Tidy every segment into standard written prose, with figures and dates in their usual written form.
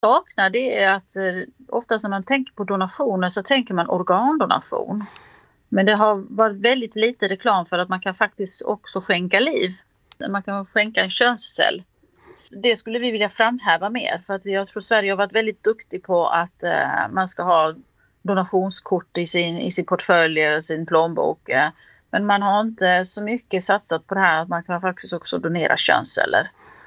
saknar det är att oftast när man tänker på donationer så tänker man organdonation. Men det har varit väldigt lite reklam för att man kan faktiskt också skänka liv. Man kan skänka en könscell. Det skulle vi vilja framhäva mer, för att jag tror Sverige har varit väldigt duktig på att man ska ha donationskort i sin portfölj eller sin plånbok. Men man har inte så mycket satsat på det här att man kan faktiskt också donera könsceller.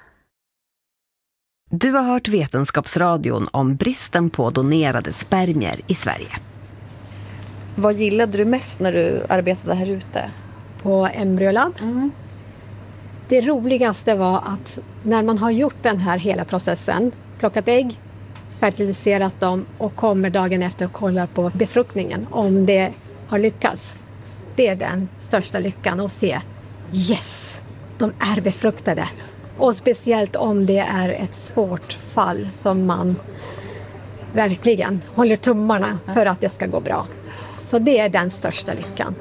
Du har hört Vetenskapsradion om bristen på donerade spermier i Sverige. Vad gillade du mest när du arbetade här ute? På embryolab. Det roligaste var att när man har gjort den här hela processen, plockat ägg, fertiliserat dem och kommer dagen efter och kollar på befruktningen om det har lyckats. Det är den största lyckan att se. Yes, de är befruktade. Och speciellt om det är ett svårt fall som man verkligen håller tummarna för att det ska gå bra. Så det är den största lyckan.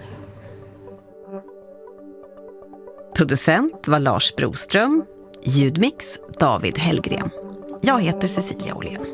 Producent var Lars Broström, ljudmix David Hellgren. Jag heter Cecilia Åhlén.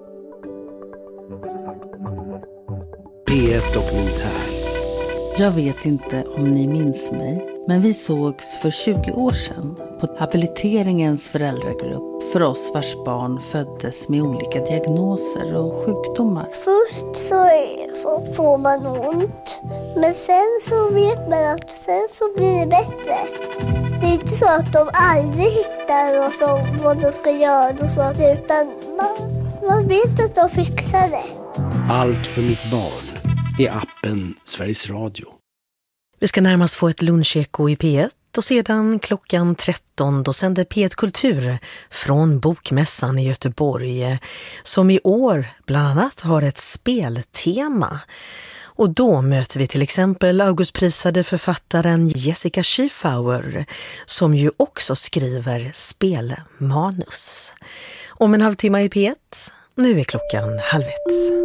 P1 Dokumentär. Jag vet inte om ni minns mig, men vi sågs för 20 år sedan på habiliteringens föräldragrupp för oss vars barn föddes med olika diagnoser och sjukdomar. Först så får man ont, men sen så vet man att sen så blir det bättre. Det är inte så att de aldrig hittar vad de ska göra och så, utan man vet att de fixar det. Allt för mitt barn i appen Sveriges Radio. Vi ska närmast få ett luncheko i P1 och sedan klockan 13 då sänder P1 Kultur från Bokmässan i Göteborg som i år bland annat har ett speltema. Och då möter vi till exempel Augustprisade författaren Jessica Schiefauer som ju också skriver spelmanus. Om en halvtimme i P1, nu är klockan 12:30.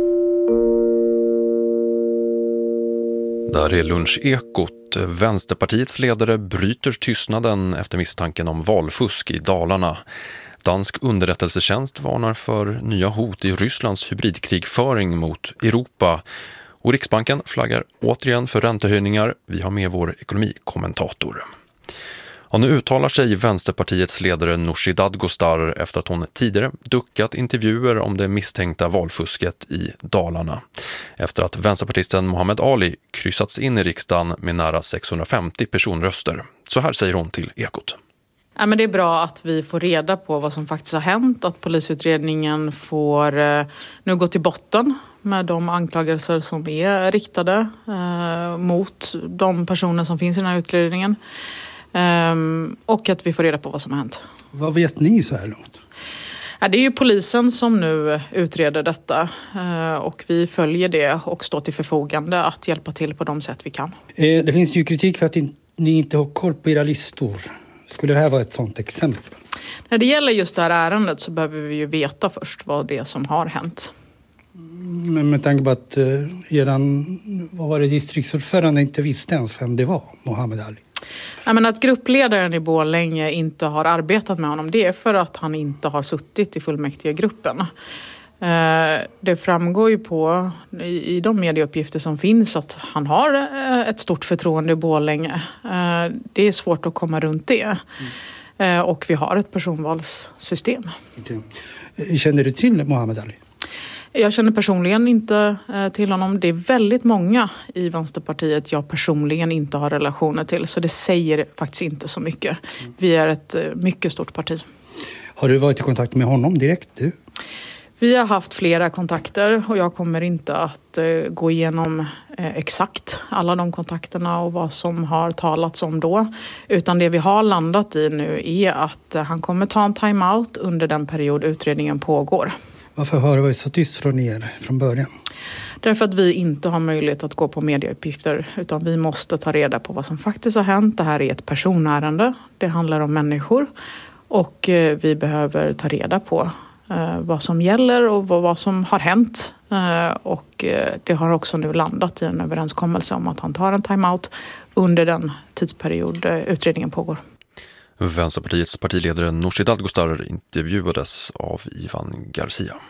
Där är lunchekot. Vänsterpartiets ledare bryter tystnaden efter misstanken om valfusk i Dalarna. Dansk underrättelsetjänst varnar för nya hot i Rysslands hybridkrigföring mot Europa. Och Riksbanken flaggar återigen för räntehöjningar. Vi har med vår ekonomikommentator. Och nu uttalar sig Vänsterpartiets ledare Nooshi Dadgostar efter att hon tidigare duckat intervjuer om det misstänkta valfusket i Dalarna. Efter att vänsterpartisten Mohammed Ali kryssats in i riksdagen med nära 650 personröster. Så här säger hon till Ekot. Ja, men det är bra att vi får reda på vad som faktiskt har hänt. Att polisutredningen får nu gå till botten med de anklagelser som är riktade mot de personer som finns i den här utredningen. Och att vi får reda på vad som har hänt. Vad vet ni så här långt? Ja, det är ju polisen som nu utreder detta och vi följer det och står till förfogande att hjälpa till på de sätt vi kan. Det finns ju kritik för att ni inte har koll på era listor. Skulle det här vara ett sådant exempel? När det gäller just det här ärendet så behöver vi ju veta först vad det är som har hänt. Men med tanke på att vad var det, distriktsordförande inte visste ens vem det var, Mohammed Ali. Ja, men att gruppledaren i Borlänge inte har arbetat med honom, det är för att han inte har suttit i fullmäktigegruppen. Det framgår ju i de medieuppgifter som finns att han har ett stort förtroende i Borlänge. Det är svårt att komma runt det. Och vi har ett personvalssystem. Okay. Känner du till Mohammed Ali? Jag känner personligen inte till honom. Det är väldigt många i Vänsterpartiet jag personligen inte har relationer till. Så det säger faktiskt inte så mycket. Vi är ett mycket stort parti. Har du varit i kontakt med honom direkt, du? Vi har haft flera kontakter och jag kommer inte att gå igenom exakt alla de kontakterna och vad som har talats om då. Utan det vi har landat i nu är att han kommer ta en timeout under den period utredningen pågår. Varför har det varit så tyst från er från början? Därför att vi inte har möjlighet att gå på medieuppgifter utan vi måste ta reda på vad som faktiskt har hänt. Det här är ett personärende, det handlar om människor och vi behöver ta reda på vad som gäller och vad som har hänt. Och det har också nu landat i en överenskommelse om att han tar en timeout under den tidsperiod utredningen pågår. Vänsterpartiets partiledare Nooshi Dadgostar intervjuades av Ivan Garcia.